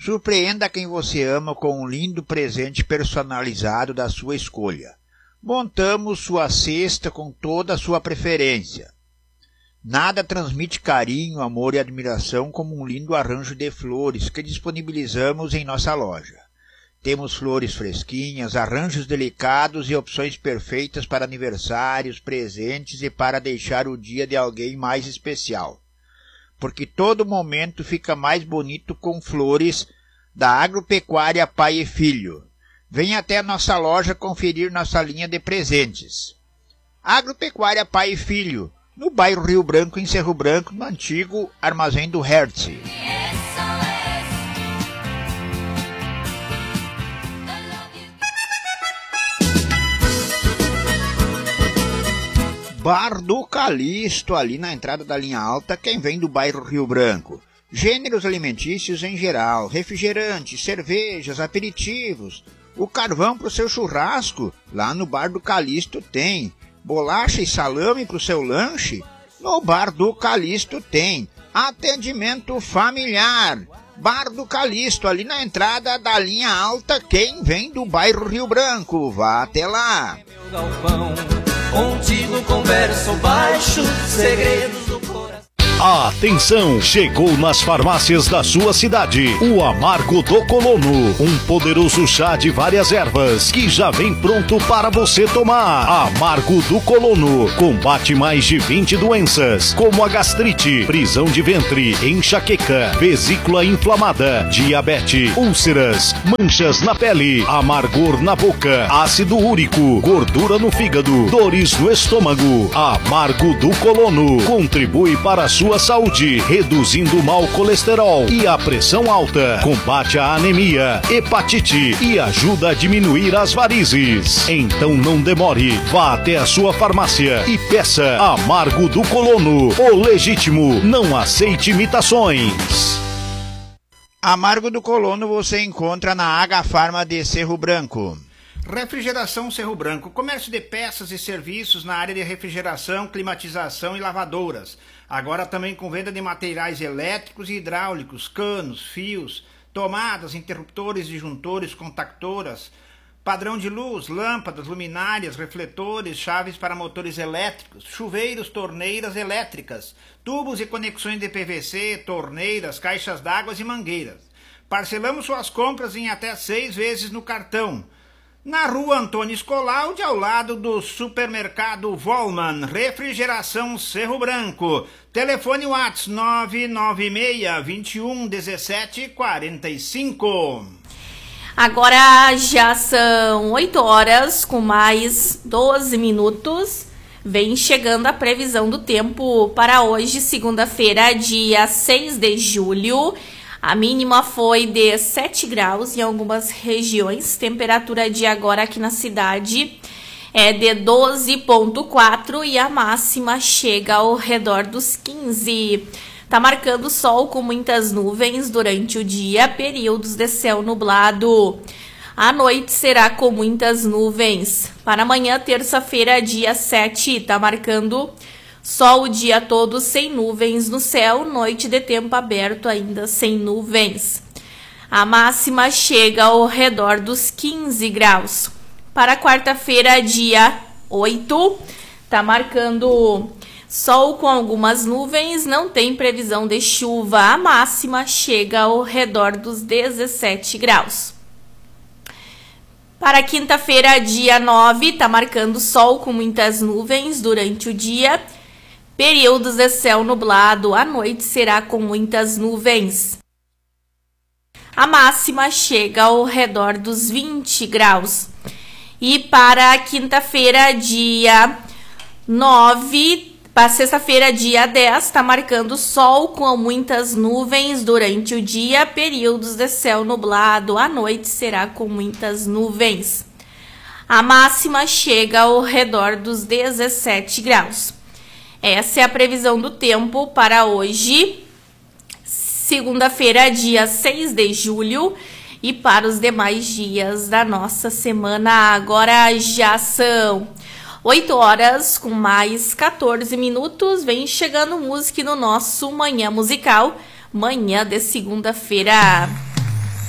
Surpreenda quem você ama com um lindo presente personalizado da sua escolha. Montamos sua cesta com toda a sua preferência. Nada transmite carinho, amor e admiração como um lindo arranjo de flores que disponibilizamos em nossa loja. Temos flores fresquinhas, arranjos delicados e opções perfeitas para aniversários, presentes e para deixar o dia de alguém mais especial. Porque todo momento fica mais bonito com flores da Agropecuária Pai e Filho. Venha até a nossa loja conferir nossa linha de presentes. Agropecuária Pai e Filho, no bairro Rio Branco, em Cerro Branco, no antigo Armazém do Hertz. Bar do Calixto, ali na entrada da linha alta, quem vem do bairro Rio Branco. Gêneros alimentícios em geral, refrigerantes, cervejas, aperitivos. O carvão para o seu churrasco, lá no Bar do Calixto tem. Bolacha e salame para o seu lanche, no Bar do Calixto tem. Atendimento familiar. Bar do Calixto, ali na entrada da linha alta, quem vem do bairro Rio Branco. Vá até lá. Contigo converso baixo, segredos do coração. Atenção! Chegou nas farmácias da sua cidade o Amargo do Colono, um poderoso chá de várias ervas que já vem pronto para você tomar. Amargo do Colono combate mais de 20 doenças, como a gastrite, prisão de ventre, enxaqueca, vesícula inflamada, diabetes, úlceras, manchas na pele, amargor na boca, ácido úrico, gordura no fígado, dores no estômago. Amargo do Colono contribui para a sua saúde, reduzindo o mau colesterol e a pressão alta, combate a anemia, hepatite e ajuda a diminuir as varizes. Então não demore, vá até a sua farmácia e peça Amargo do Colono, o legítimo, não aceite imitações. Amargo do Colono você encontra na H-Farma de Cerro Branco. Refrigeração Cerro Branco, comércio de peças e serviços na área de refrigeração, climatização e lavadouras. Agora também com venda de materiais elétricos e hidráulicos, canos, fios, tomadas, interruptores, disjuntores, contactoras, padrão de luz, lâmpadas, luminárias, refletores, chaves para motores elétricos, chuveiros, torneiras elétricas, tubos e conexões de PVC, torneiras, caixas d'água e mangueiras. Parcelamos suas compras em até 6 vezes no cartão. Na rua Antônio Scolaldi, ao lado do supermercado Volman, refrigeração Cerro Branco. Telefone WhatsApp 996 21 17 45. Agora já são 8 horas com mais 12 minutos. Vem chegando a previsão do tempo para hoje, segunda-feira, dia 6 de julho. A mínima foi de 7 graus em algumas regiões. Temperatura de agora aqui na cidade é de 12,4 e a máxima chega ao redor dos 15. Tá marcando sol com muitas nuvens durante o dia, períodos de céu nublado. À noite será com muitas nuvens. Para amanhã, terça-feira, dia 7, tá marcando sol o dia todo sem nuvens no céu, noite de tempo aberto ainda sem nuvens. A máxima chega ao redor dos 15 graus. Para quarta-feira, dia 8, tá marcando sol com algumas nuvens, não tem previsão de chuva. A máxima chega ao redor dos 17 graus. Para quinta-feira, dia 9, tá marcando sol com muitas nuvens durante o dia. Períodos de céu nublado, à noite será com muitas nuvens. A máxima chega ao redor dos 20 graus. E para quinta-feira, dia 9, para sexta-feira, dia 10, está marcando sol com muitas nuvens durante o dia. Períodos de céu nublado, à noite será com muitas nuvens. A máxima chega ao redor dos 17 graus. Essa é a previsão do tempo para hoje, segunda-feira, dia 6 de julho, e para os demais dias da nossa semana. Agora já são 8 horas com mais 14 minutos. Vem chegando música no nosso Manhã Musical, manhã de segunda-feira.